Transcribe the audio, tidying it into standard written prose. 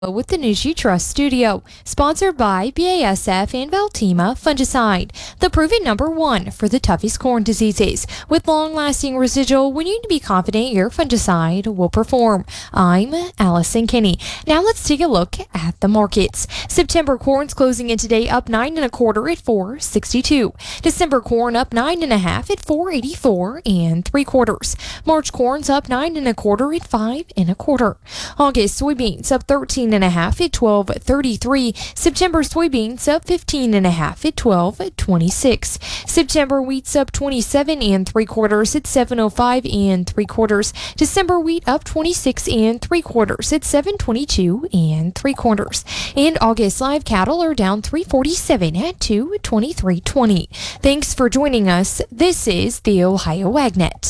With the News You Trust studio, sponsored by BASF and Veltima Fungicide, the proven #1 for the toughest corn diseases. With long-lasting residual, we need to be confident your fungicide will perform. I'm Allison Kinney. Now let's take a look at the markets. September corn's closing in today up 9 1/4 at $4.62. December corn up 9 1/2 at $4.84 3/4. March corn's up 9 1/4 at $5 1/4. August soybeans up 13 1/2 at $12.33. September soybeans up 15 1/2 at $12.26. September wheat's up 27 3/4 at $7.05 3/4. December wheat up 26 3/4 at $7.22 3/4. And August live cattle are down 347 at $223.20. Thanks for joining us. This is the Ohio AgNet.